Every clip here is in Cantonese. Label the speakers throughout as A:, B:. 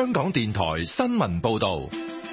A: 香港電台新聞報道。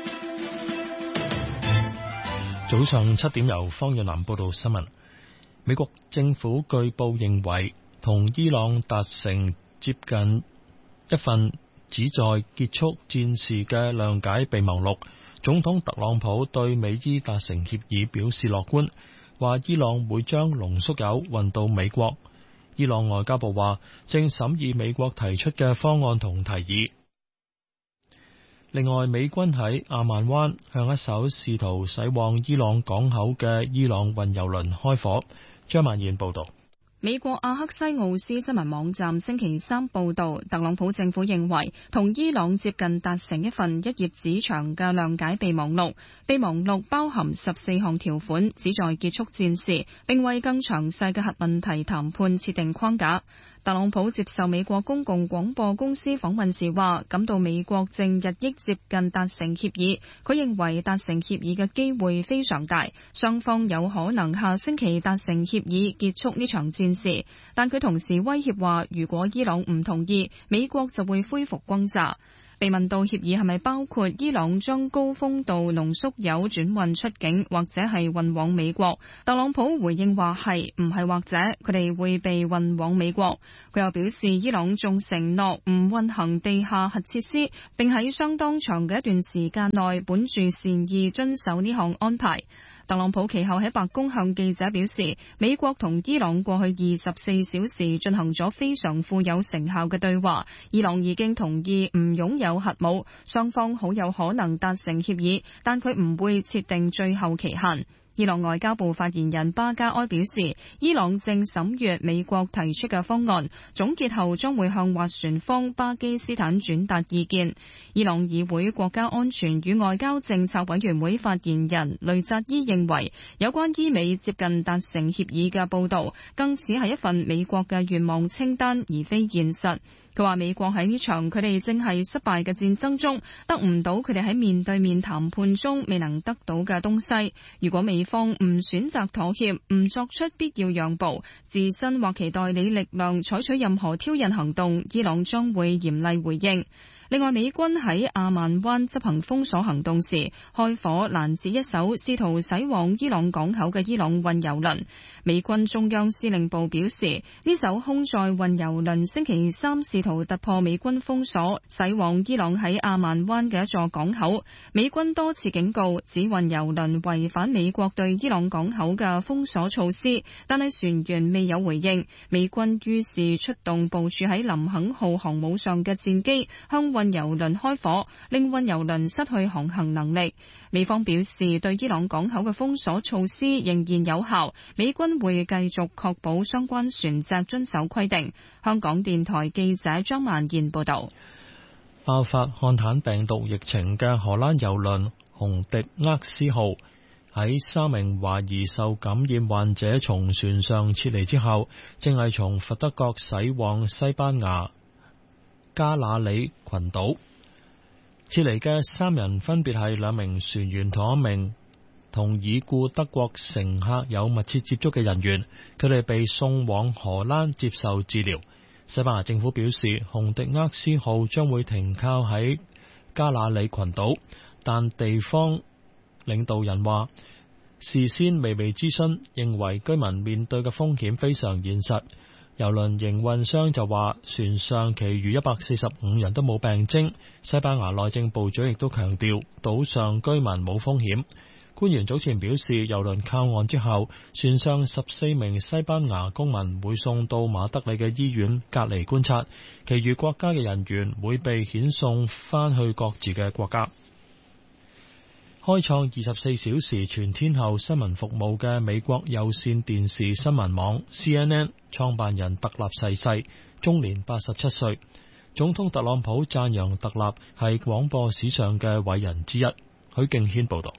B: 早上7點，由方遠南報道新聞。美國政府據報認為，同伊朗達成接近一份旨在結束戰事嘅諒解備忘錄。總統特朗普對美伊達成協議表示樂觀，話伊朗會將濃縮鈾運到美國。伊朗外交部話正審議美國提出嘅方案同提議。另外，美軍喺阿曼灣向一艘試圖駛往伊朗港口嘅伊朗運油輪開火。張曼燕報道。
C: 美國阿克西奧斯新聞網站星期三報道，特朗普政府認為同伊朗接近達成一份1頁紙長嘅諒解備忘錄，備忘錄包含14項條款，旨在結束戰事，並為更詳細嘅核問題談判設定框架。特朗普接受美國公共廣播公司訪問時話，感到美國正日益接近達成協議。佢認為達成協議嘅機會非常大，雙方有可能下星期達成協議結束呢場戰事。但佢同時威脅話，如果伊朗唔同意，美國就會恢復轟炸。被問到協議係咪包括伊朗將高豐度濃縮鈾轉運出境或者係運往美國，特朗普回應話係，唔係或者，佢哋會被運往美國。佢又表示，伊朗仲承諾唔運行地下核設施，並喺相當長嘅一段時間內本住善意遵守呢項安排。特朗普其後喺白宮向記者表示，美國同伊朗過去24小時進行咗非常富有成效嘅對話，伊朗已經同意唔擁有核武，雙方好有可能達成協議，但佢唔會設定最後期限。伊朗外交部發言人巴加埃表示，伊朗正審閱美國提出嘅方案，總結後將會向斡旋方巴基斯坦轉達意見。伊朗議會國家安全與外交政策委員會發言人雷扎伊認為，有關伊美接近達成協議嘅報導，更似係一份美國嘅願望清單，而非現實。佢話美國喺呢場佢哋正係失敗嘅戰爭中，得唔到佢哋喺面對面談判中未能得到嘅東西。如果美方唔選擇妥協，唔作出必要讓步，自身或其代理力量採取任何挑釁行動，伊朗將會嚴厲回應。另外，美軍喺阿曼灣執行封鎖行動時，開火攔截一艘試圖駛往伊朗港口嘅伊朗運油輪。美軍中央司令部表示，呢艘空載運油輪星期三試圖突破美軍封鎖，駛往伊朗喺阿曼灣嘅一座港口。美軍多次警告，指運油輪違反美國對伊朗港口嘅封鎖措施，但係船員未有回應。美軍於是出動部署喺林肯號航母上嘅戰機，向運油輪開火，令運油輪失去航行能力。美方表示，對伊朗港口嘅封鎖措施仍然有效，美軍會繼續確保相關船隻遵守規定。香港電台記者張曼燕報道。
B: 爆發漢坦病毒疫情嘅荷蘭郵輪紅迪厄斯號喺3名懷疑受感染患者從船上撤離之後，正係從佛得角駛往西班牙加那利群島。撤離嘅3人分別係2名船員同1名同已故德國乘客有密切接觸嘅人員，佢哋被送往荷蘭接受治療。西班牙政府表示，紅迪厄斯號將會停靠喺加那利群島，但地方領導人話事先未被諮詢，認為居民面對嘅風險非常現實。郵輪營運商就話船上其餘145人都冇病徵。西班牙內政部長亦都強調島上居民冇風險。官員早前表示，郵輪靠岸之後，船上14名西班牙公民會送到馬德里嘅醫院隔離觀察，其餘國家嘅人員會被遣送返去各自嘅國家。開創24小時全天候新聞服務嘅美國有線電視新聞網 CNN 創辦人特立逝世，終年87歲。總統特朗普讚揚特立係廣播史上嘅偉人之一。許敬軒報道。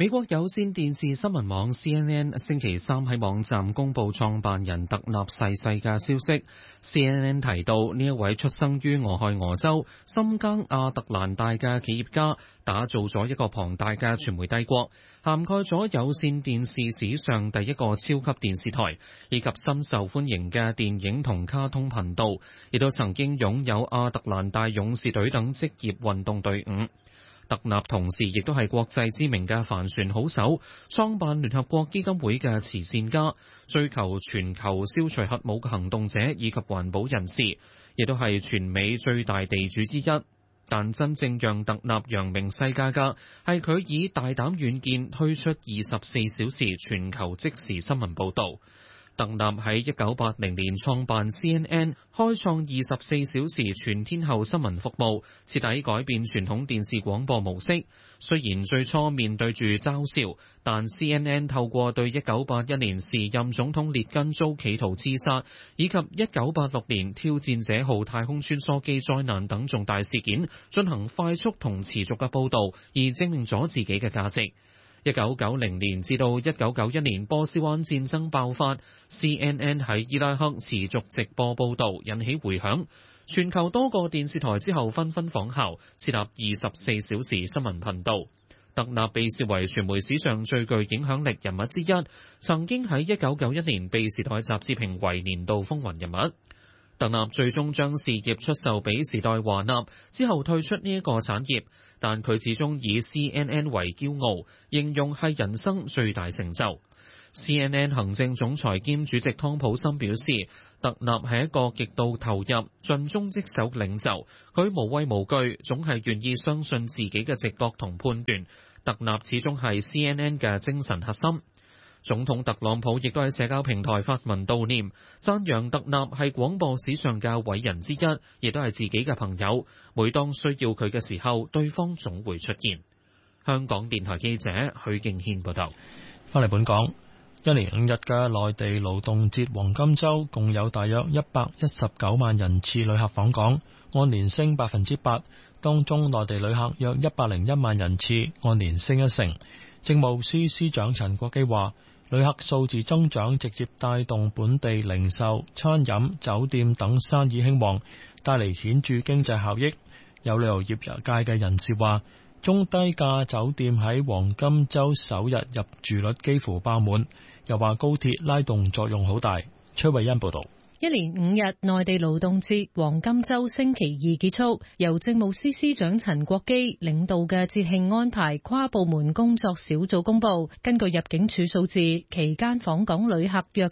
D: 美國有線電視新聞網 CNN 星期三喺網站公布創辦人特納逝世嘅消息。CNN 提到呢一位出生於俄亥俄州深耕亞特蘭大嘅企業家，打造咗一個龐大嘅傳媒帝國，涵蓋咗有線電視史上第一個超級電視台，以及深受歡迎嘅電影同卡通頻道，亦都曾經擁有亞特蘭大勇士隊等職業運動隊伍。特納同時亦都係國際知名嘅帆船好手，創辦聯合國基金會嘅慈善家，追求全球消除核武嘅行動者以及環保人士，亦都係全美最大地主之一。但真正讓特納揚名世界嘅係佢以大膽遠見推出24小時全球即時新聞報導。特納喺1980年創辦 CNN， 開創24小時全天候新聞服務，徹底改變傳統電視廣播模式。雖然最初面對住嘲笑，但 CNN 透過對1981年時任總統列根遭企圖自殺，以及1986年挑戰者號太空穿梭機災難等重大事件，進行快速同持續嘅報導，而證明咗自己嘅價值。1990年至到1991年波斯灣戰爭爆發， CNN 喺伊拉克持續直播報導，引起迴響。全球多個電視台之後紛紛仿效，設立24小時新聞頻道。特納被視為傳媒史上最具影響力人物之一，曾經喺1991年被時代雜誌評為年度風雲人物。特納最終將事業出售俾時代華納，之後退出呢一個產業，但佢始終以 CNN 為驕傲，形容係人生最大成就。CNN 行政總裁兼主席湯普森表示，特納係一個極度投入、盡忠職守嘅領袖，佢無畏無懼，總係願意相信自己嘅直覺同判斷。特納始終係 CNN 嘅精神核心。總統特朗普亦都喺社交平台發文悼念，讚揚特納係廣播史上嘅偉人之一，亦都係自己嘅朋友。每當需要佢嘅時候，對方總會出現。香港電台記者許敬軒報道。
B: 翻嚟本港，一連5日嘅內地勞動節黃金週，共有大約119萬人次旅客訪港，按年升8%，當中內地旅客約101萬人次，按年升1成。政務司司長陳國基話，旅客數字增長直接帶動本地零售、餐飲、酒店等生意興旺，帶嚟顯著經濟效益。有旅遊業界嘅人士話，中低價酒店喺黃金週首日入住率幾乎爆滿，又話高鐵拉動作用好大。崔慧欣報道。
E: 一連5日內地勞動節黃金週星期二結束，由政務司司長陳國基領導嘅節慶安排跨部門工作小組公佈，根據入境處數字，期間訪港旅客約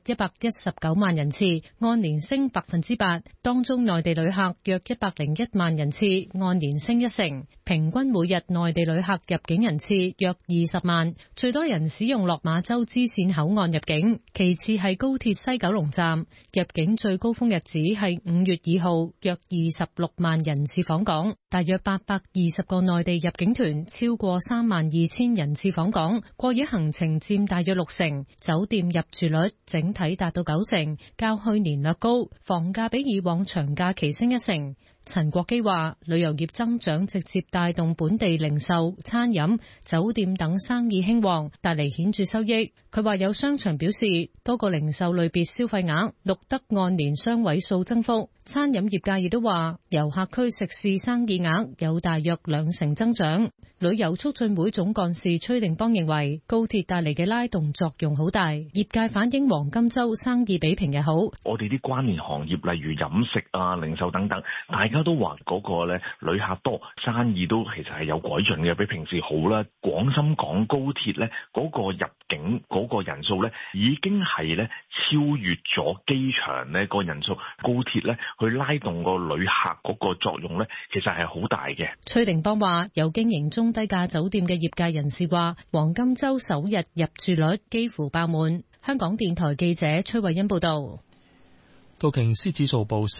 E: 119萬人次，按年升8%，當中內地旅客約101萬人次，按年升1成，平均每日內地旅客入境人次約20萬，最多人使用落馬洲支線口岸入境，其次係高鐵西九龍站入境。最高峰日子係5月2號，約26萬人次訪港，大約820個內地入境團，超過32000人次訪港，過夜行程佔大約6成，酒店入住率整體達到9成，較去年略高，房價比以往長假期升1成。陳國基話，旅遊業增長直接帶動本地零售、餐飲、酒店等生意興旺，帶嚟顯著收益。佢話有商場表示，多個零售類別消費額錄得按年雙位數增幅。餐飲業界亦都話，遊客區食肆生意額有大約2成增長。旅遊促進會總幹事崔定邦認為，高鐵帶嚟嘅拉動作用好大，業界反映黃金週生意比平日好。
F: 我哋啲關聯行業，例如飲食啊、零售等等，大家都話嗰個咧旅客多，生意都其實係有改進嘅，比平時好啦。廣深港高鐵咧嗰個入境嗰個人數咧已經係咧超越咗機場咧個人數，高鐵咧去拉動個旅客嗰個作用咧，其實係好大嘅。
E: 崔定邦話，有經營中低價酒店嘅業界人士話，黃金週首日入住率幾乎爆滿。香港電台記者崔慧欣報道。
B: 道瓊斯指數報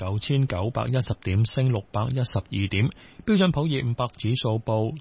B: 49,910點，升612點。標準普爾500指數報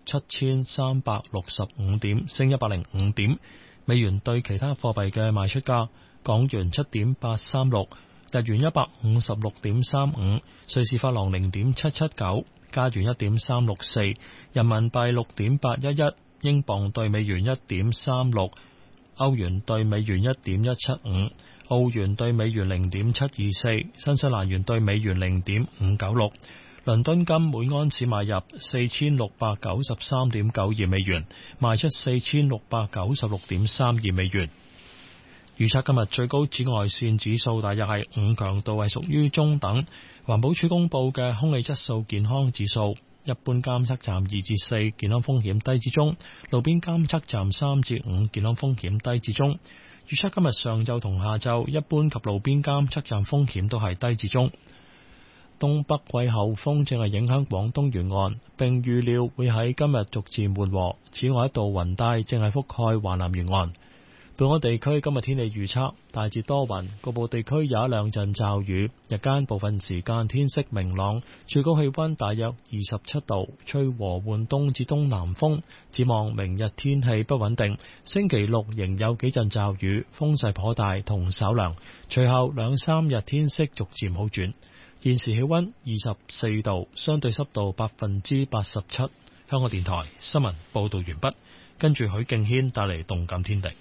B: 7,365點，升105點。美元對其他貨幣嘅賣出價：港元7.836，日元156.35，瑞士法郎0.779，加元1.364，人民幣6.811， 英鎊對美元 1.36， 歐元對美元 1.175， 澳元對美元 0.724， 新西蘭元對美元 0.596。倫敦金每安士買入 4693.92 美元，賣出 4696.32 美元。預測今日最高紫外線指數大約係5，強度係屬於中等。環保署公布嘅空氣質素健康指數，一般監測站2至4，健康風險低至中；路邊監測站3至5，健康風險低至中。預測今日上晝同下晝，一般及路邊監測站風險都係低至中。東北季候風正係影響廣東沿岸，並預料會喺今日逐漸緩和。此外，一道雲帶正係覆蓋華南沿岸。本港地區今日天氣預測，大致多雲，局部地區有一兩陣驟雨，日間部分時間天色明朗，最高氣溫大約27度，吹和緩東至東南風。展望明日天氣不穩定，星期六仍有幾陣驟雨，風勢頗大同稍涼，隨後2、3日天色逐漸好轉。現時氣溫24度，相對濕度87%。香港電台新聞報道完畢，跟住許敬軒帶嚟動感天地。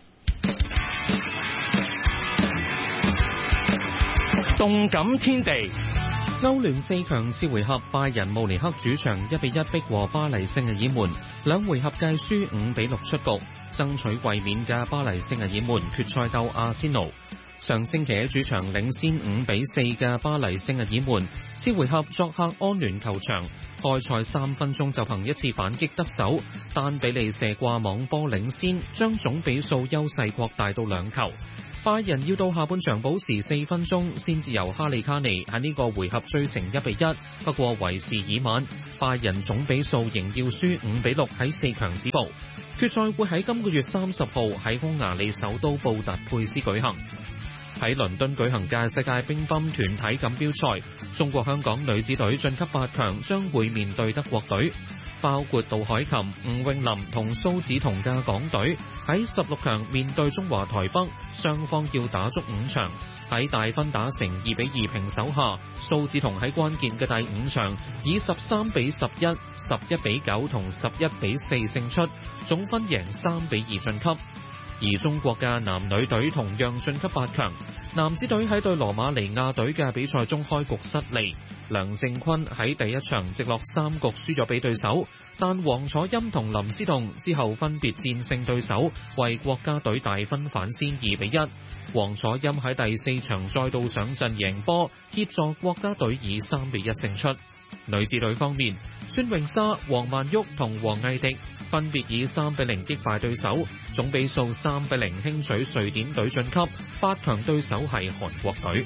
G: 動感天地，
D: 歐聯4強次回合，拜仁慕尼黑主場1-1逼和巴黎聖日耳門，兩回合計輸5-6出局，爭取衛冕嘅巴黎聖日耳門決賽鬥阿仙奴。上星期喺主場領先5-4嘅巴黎聖日耳門，次回合作客安聯球場，開賽3分鐘就憑一次反擊得手，丹比利射掛網波領先，將總比數優勢擴大到2球。拜仁要到下半場補時4分鐘，先至由哈利卡尼喺呢個回合追成1-1，不過為時已晚，拜仁總比數仍要輸5-6喺4強止步。決賽會喺今個月30號喺匈牙利首都布達佩斯舉行。喺倫敦舉行嘅世界乒乓團體錦標賽，中國香港女子隊晉級8強，將會面對德國隊。包括杜凱琹、吳詠琳同蘇梓彤嘅港隊喺16強面對中華台北，雙方要打足5場。喺大分打成2-2平手下，蘇梓彤喺關鍵嘅第5場以13-11、11-9同11-4勝出，總分贏3-2晉級。而中國嘅男女隊同樣晉級8強，男子隊喺對羅馬尼亞隊嘅比賽中開局失利，梁靖昆喺第一場直落3局輸咗俾對手，但王楚欽同林思棟之後分別戰勝對手，為國家隊大分反先2-1。王楚欽喺第4場再度上陣贏波，協助國家隊以3-1勝出。女子隊方面，孫穎莎、黃曼玉同黃藝迪分別以3-0擊敗對手，總比數3-0輕取瑞典隊晉級，8強對手係韓國隊。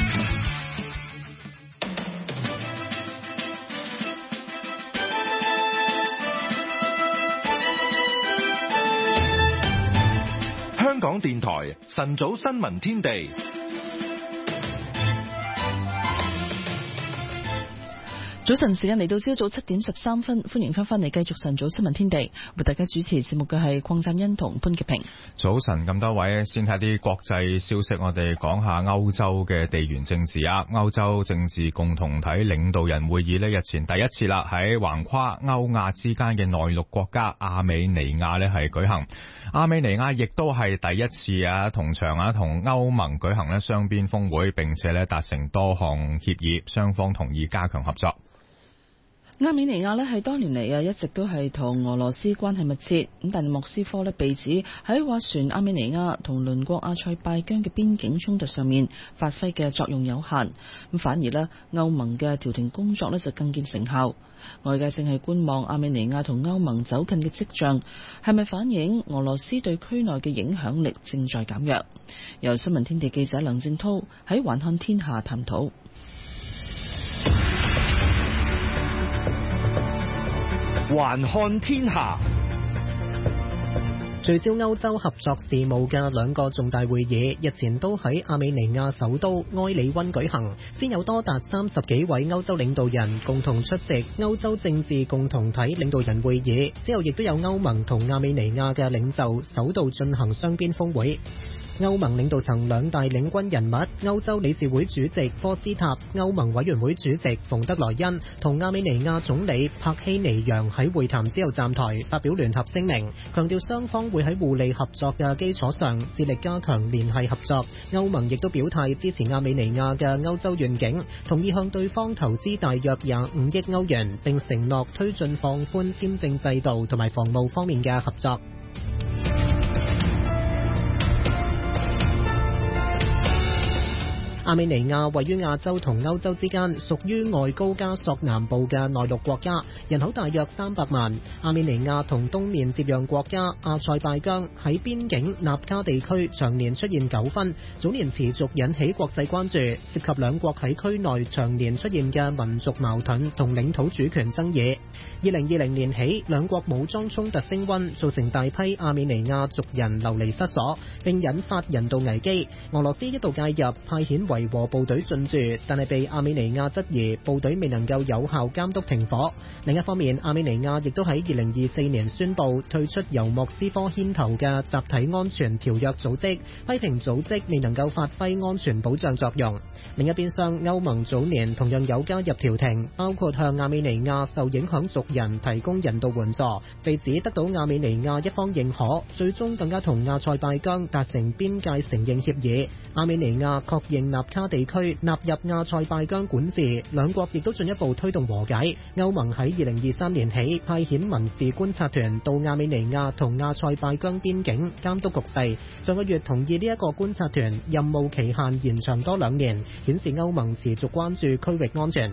A: 香港電台晨早新聞天地。
H: 早晨時間嚟到朝早7:13，歡迎翻嚟繼續晨早新聞天地，為大家主持節目嘅係鄺振欣同潘潔平。
I: 早晨咁多位，先睇啲國際消息，我哋講下歐洲嘅地緣政治啊。歐洲政治共同體領導人會議日前第一次啦，喺橫跨歐亞之間嘅內陸國家亞美尼亞係舉行。亞美尼亞亦都係第一次同場同歐盟舉行雙邊峰會，並且達成多項協議，雙方同意加強合作。
H: 亞美尼亞係多年嚟一直都係同俄羅斯關係密切，咁但係莫斯科被指喺斡旋亞美尼亞同鄰國阿塞拜疆嘅邊境衝突上面發揮嘅作用有限，咁反而歐盟嘅調停工作就更見成效。外界正係觀望亞美尼亞同歐盟走近嘅跡象，係咪反映俄羅斯對區內嘅影響力正在減弱？由新聞天地記者梁正濤喺環看天下探討。
G: 環看天下，
J: 聚焦歐洲合作事務嘅兩個重大會議日前都喺亞美尼亞首都埃里溫舉行，先有多達30幾位歐洲領導人共同出席歐洲政治共同體領導人會議，之後亦都有歐盟同亞美尼亞嘅領袖首度進行雙邊峰會。歐盟領導層兩大領軍人物，歐洲理事會主席科斯塔、歐盟委員會主席馮德萊恩同亞美尼亞總理帕希尼揚喺會談之後站台，發表聯合聲明，強調雙方會喺互利合作嘅基礎上，致力加強聯繫合作。歐盟亦都表態支持亞美尼亞嘅歐洲願景，同意向對方投資大約25億歐元，並承諾推進放寬簽證制度同埋防務方面嘅合作。亞美尼亞位於亞洲同歐洲之間，屬於外高加索南部嘅內陸國家，人口大約300萬。亞美尼亞同東面接壤國家阿塞拜疆喺邊境納卡地區長年出現糾紛，早年持續引起國際關注，涉及兩國喺區內長年出現嘅民族矛盾同領土主權爭議。2020年起，兩國武裝衝突升溫，造成大批亞美尼亞族人流離失所，並引發人道危機。俄羅斯一度介入，派遣維和部隊進駐，但係被亞美尼亞質疑部隊未能夠有效監督停火。另一方面，亞美尼亞亦都喺2024年宣布退出由莫斯科牽頭嘅集體安全條約組織，批評組織未能夠發揮安全保障作用。另一邊廂，歐盟早年同樣有加入調停，包括向亞美尼亞受影響族人提供人道援助，被指得到亞美尼亞一方認可，最終更加同亞塞拜疆達成邊界承認協議。亞美尼亞確認納卡地區納入亞塞拜疆管治，兩國亦都進一步推動和解。歐盟喺2023年起派遣民事觀察團到亞美尼亞同亞塞拜疆邊境監督局勢，上個月同意呢一個觀察團任務期限延長多2年，顯示歐盟持續關注區域安全。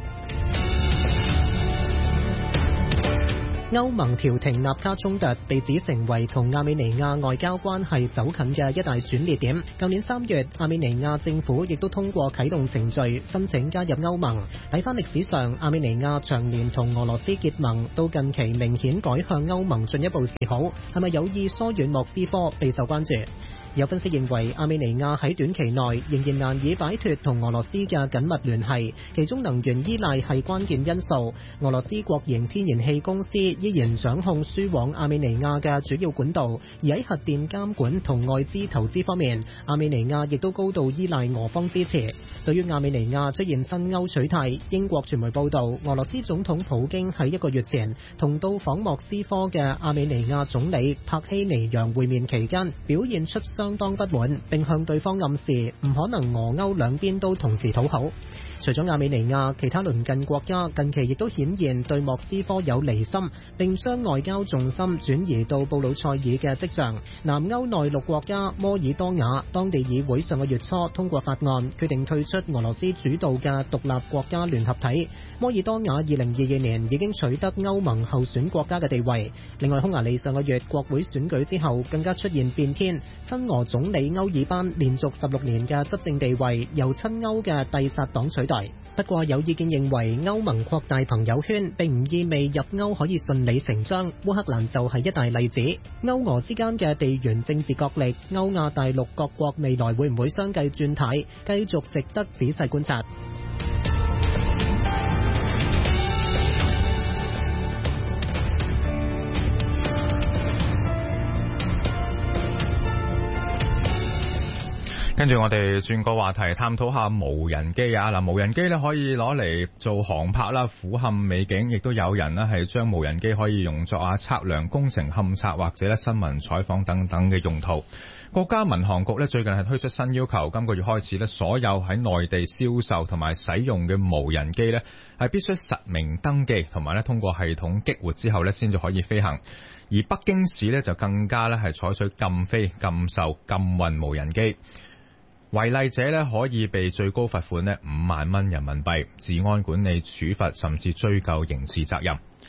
J: 歐盟調停納卡衝突被指成為同亞美尼亞外交關係走近嘅一大轉捩點。舊年3月，亞美尼亞政府亦都通過啟動程序申請加入歐盟。睇返歷史上，亞美尼亞長年同俄羅斯結盟，到近期明顯改向歐盟進一步示好，係咪有意疏遠莫斯科，備受關注。有分析認為，亞美尼亞喺短期內仍然難以擺脫同俄羅斯嘅緊密聯繫，其中能源依賴係關鍵因素。俄羅斯國營天然氣公司依然掌控輸往亞美尼亞嘅主要管道，而喺核電監管同外資投資方面，亞美尼亞亦都高度依賴俄方支持。對於亞美尼亞出現新歐取態，英國傳媒報道，俄羅斯總統普京喺1個月前同到訪莫斯科嘅亞美尼亞總理帕希尼揚會面期間，表現出相當不滿，並向對方暗示唔可能俄歐兩邊都同時討好。除咗亞美尼亞，其他鄰近國家近期亦都顯現對莫斯科有離心，並將外交重心轉移到布魯塞爾嘅跡象。南歐內陸國家摩爾多瓦當地議會上個月初通過法案，決定退出俄羅斯主導嘅獨立國家聯合體。摩爾多瓦2022年已經取得歐盟候選國家嘅地位。另外，匈牙利上個月國會選舉之後更加出現變天，親俄總理歐爾班連續16年嘅執政地位由親歐嘅蒂薩黨取代。不過有意見認為，歐盟擴大朋友圈並唔意味入歐可以順理成章。烏克蘭就係一大例子。歐俄之間嘅地緣政治角力，歐亞大陸各國未來會唔會相繼轉軚，繼續值得仔細觀察。
I: 跟住我哋轉個話題，探討下無人機啊！嗱，無人機咧可以攞嚟做航拍啦、俯瞰美景，亦都有人咧係將無人機可以用作測量工程勘測或者咧新聞採訪等等嘅用途。國家民航局咧最近係推出新要求，今個月開始咧，所有喺內地銷售同埋使用嘅無人機咧係必須實名登記，同埋咧通過系統激活之後咧先至可以飛行。而北京市咧就更加咧係採取禁飛、禁售、禁運無人機。違例者咧可以被最高罰款咧5萬蚊人民幣，治安管理處罰，甚至追究刑事責任。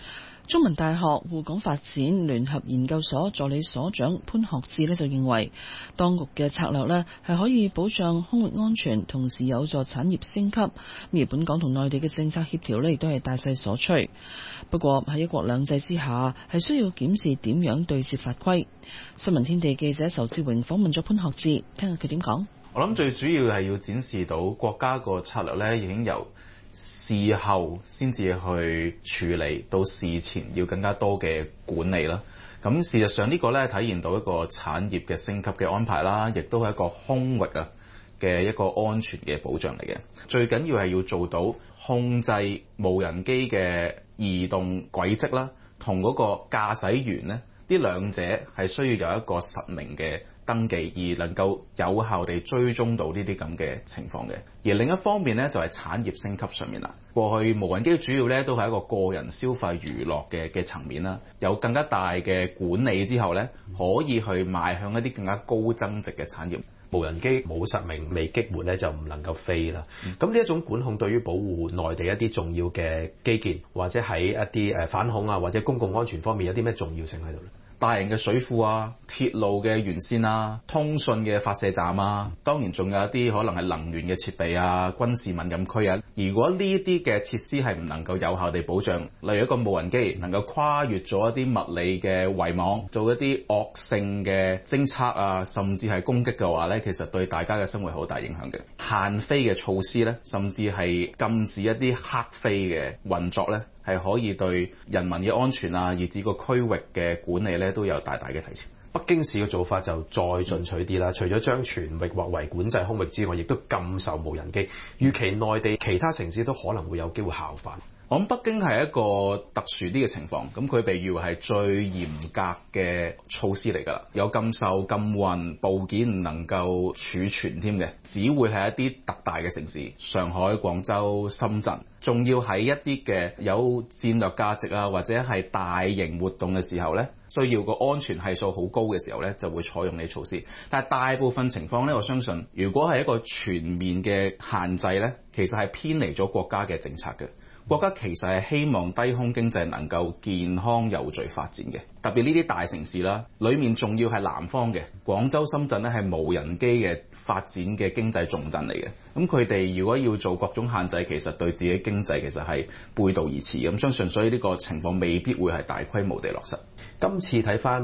H: 中文大學滬港發展聯合研究所助理所長潘學智呢就認為，當局嘅策略呢係可以保障空域安全，同時有助產業升級。而本港同內地嘅政策協調呢亦都係大勢所趨。不過喺一國兩制之下，係需要檢視點樣對接法規。新聞天地記者仇志榮訪問咗潘學智，聽下佢點講。
K: 我諗最主要係要展示到國家個策略咧，已經由事後先至去處理，到事前要更加多嘅管理啦。咁事實上呢個咧體現到一個產業嘅升級嘅安排啦，亦都係一個空域啊嘅一個安全嘅保障嚟嘅。最緊要係要做到控制無人機嘅移動軌跡啦，同嗰個駕駛員呢，呢兩者係需要有一個實名嘅登記，而能夠有效地追蹤到呢啲咁嘅情況嘅。而另一方面呢，就係產業升級上面啦。過去無人機主要呢都係一個個人消費娛樂嘅層面啦，有更加大嘅管理之後呢，可以去邁向一啲更加高增值嘅產業。
L: 無人機冇實名未激活咧就唔能夠飛啦。咁呢一種管控對於保護內地一啲重要嘅基建，或者喺一啲反恐啊或者公共安全方面有啲咩重要性喺度咧？
K: 大型嘅水庫啊、鐵路嘅沿線啊、通訊嘅發射站啊，當然仲有一啲可能係能源嘅設備啊、軍事敏感區啊。如果呢啲嘅設施係唔能夠有效地保障，例如一個無人機能夠跨越咗一啲物理嘅圍網，做一啲惡性嘅偵測啊，甚至係攻擊嘅話呢，其實對大家嘅生活好大影響嘅。限飛嘅措施呢，甚至係禁止一啲黑飛嘅運作呢，係可以對人民嘅安全啊，以至個區域嘅管理咧，都有大大嘅提升。
L: 北京市嘅做法就再進取啲啦，除咗將全域劃為管制空域之外，亦都禁售無人機。預期內地其他城市都可能會有機會效法。
K: 我諗北京係一個特殊啲嘅情況，咁佢被譽為係最嚴格嘅措施嚟㗎啦，有禁售、禁運、部件唔能夠儲存添嘅，只會係一啲特大嘅城市，上海、廣州、深圳，仲要喺一啲嘅有戰略價值啊，或者係大型活動嘅時候呢，需要個安全係數好高嘅時候呢，就會採用呢啲措施。但係大部分情況呢，我相信如果係一個全面嘅限制呢，其實係偏離咗國家嘅政策嘅。國家其實係希望低空經濟能夠健康有序發展嘅，特別呢啲大城市啦，裡面仲要係南方嘅廣州、深圳咧，係無人機嘅發展嘅經濟重鎮嚟嘅。咁佢哋如果要做各種限制，其實對自己經濟其實係背道而馳。咁相信所以呢個情況未必會係大規模地落實。
L: 今次睇返